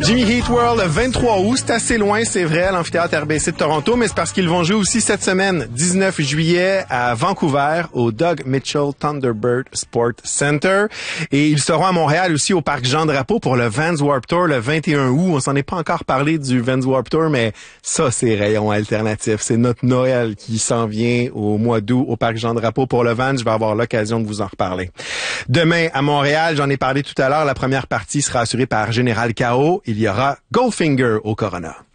Jimmy Heat World, le 23 août, c'est assez loin, c'est vrai, à l'amphithéâtre RBC de Toronto, mais c'est parce qu'ils vont jouer aussi cette semaine, 19 juillet, à Vancouver, au Doug Mitchell Thunderbird Sport Center. Et ils seront à Montréal aussi au parc Jean-Drapeau pour le Vans Warped Tour le 21 août. On s'en est pas encore parlé du Vans Warped Tour, mais ça, c'est rayon alternatif. C'est notre Noël qui s'en vient au mois d'août au parc Jean-Drapeau pour le Vans. Je vais avoir l'occasion de vous en reparler. Demain, à Montréal, j'en ai parlé tout à l'heure, la première partie sera assurée par Général K.O. Il y aura Goldfinger au Corona.